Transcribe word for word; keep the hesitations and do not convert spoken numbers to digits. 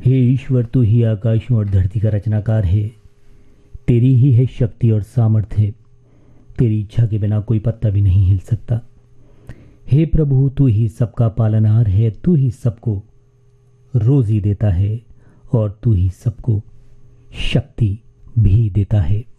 हे ईश्वर, तू ही आकाशों और धरती का रचनाकार है। तेरी ही है शक्ति और सामर्थ्य। तेरी इच्छा के बिना कोई पत्ता भी नहीं हिल सकता। हे प्रभु, तू ही सबका पालनहार है। तू ही सबको रोजी देता है और तू ही सबको शक्ति भी देता है।